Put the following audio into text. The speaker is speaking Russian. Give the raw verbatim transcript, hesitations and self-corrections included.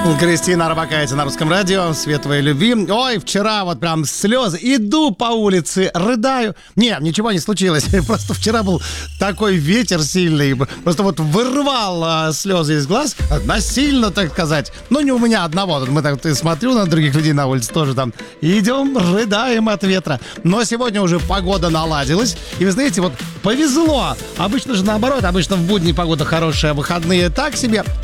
Кристина Орбакайте на Русском радио. Свет твоей любви. Ой, вчера вот прям слезы. Иду по улице, рыдаю. Не, ничего не случилось. Просто вчера был такой ветер сильный. Просто вот вырвал а, слезы из глаз. Насильно, так сказать. Ну, не у меня одного. Мы так смотрю на других людей на улице тоже там. Идем, рыдаем от ветра. Но сегодня уже погода наладилась. И вы знаете, вот повезло. Обычно же наоборот. Обычно в будни погода хорошая, выходные так себе.